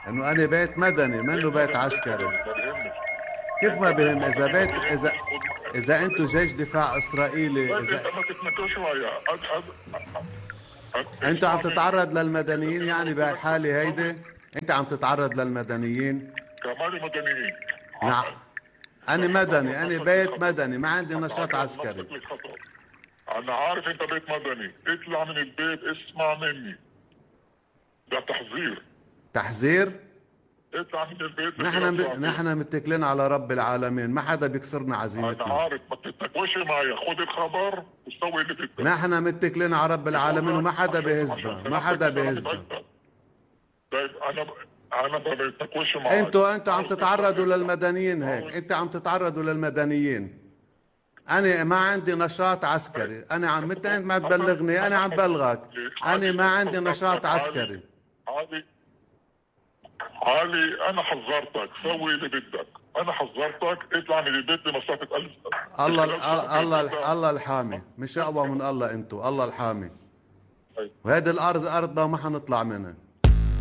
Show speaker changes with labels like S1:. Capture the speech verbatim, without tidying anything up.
S1: انه انا بيت مدني منه بيت عسكري.
S2: ما بيهمش.
S1: كيف ما
S2: انت
S1: بهم؟ اذا
S2: المدني
S1: بيت،
S2: ما بيهمش.
S1: اذا
S2: خد-
S1: اذا انتم جيش دفاع اسرائيلي،
S2: طيب انت
S1: اذا
S2: ما تتناقش معي. أد- أد- أد-
S1: انتوا عم
S2: اسمع مني.
S1: تتعرض للمدنيين
S2: اذا
S1: يعني
S2: قلت لك
S1: بهالحالة
S2: سوي
S1: هيدي؟ انت عم تتعرض للمدنيين؟
S2: كمان مدنيين.
S1: نعم.
S2: ع-
S1: انا
S2: تعرض
S1: مدني، انا
S2: نفسك
S1: بيت
S2: للخطر.
S1: مدني، ما عندي نشاط
S2: هتعرض
S1: عسكري.
S2: نفسك للخطر. انا عارف انت بيت مدني، اطلع من البيت. اسمع مني، ده تحذير.
S1: تحذير؟
S2: اطلع من البيت
S1: نحن
S2: بخلال
S1: ب...
S2: ساعتين.
S1: نحن متكلين على رب العالمين، ما حدا بيكسرنا
S2: انا
S1: عزيمتنا.
S2: عارف، ما تتناقش معي. خد الخبر وسوي اللي بدك.
S1: نحن متكلين على رب العالمين وما حدا
S2: عشان
S1: بيهزنا،
S2: عشان
S1: ما
S2: سلامتك
S1: حدا
S2: وسلامة
S1: بيهزنا.
S2: عيلتك. طيب انا ب... انا ما بتناقش معك.
S1: انتوا انتوا عم
S2: عاوز تطلع
S1: تتعرضوا
S2: اطلع.
S1: للمدنيين هيك،
S2: عاوز.
S1: انت عم تتعرضوا للمدنيين. انا ما عندي نشاط
S2: طيب
S1: عسكري، انا عم متى ما
S2: حسن
S1: تبلغني، انا
S2: انا
S1: عم بلغك.
S2: حذرتك.
S1: انا
S2: علي
S1: ما عندي نشاط
S2: حذرتك.
S1: عسكري.
S2: علي علي علي انا حذرتك. سوي اللي بدك. انا حذرتك. اطلع من البيت بمسافة ألف.
S1: الله
S2: بخلال ساعتين
S1: الله
S2: انت-
S1: الله الحامي، مش اقوى من الله انتوا، الله الحامي.
S2: طيب.
S1: وهذه الارض ارضنا وما حنطلع منها.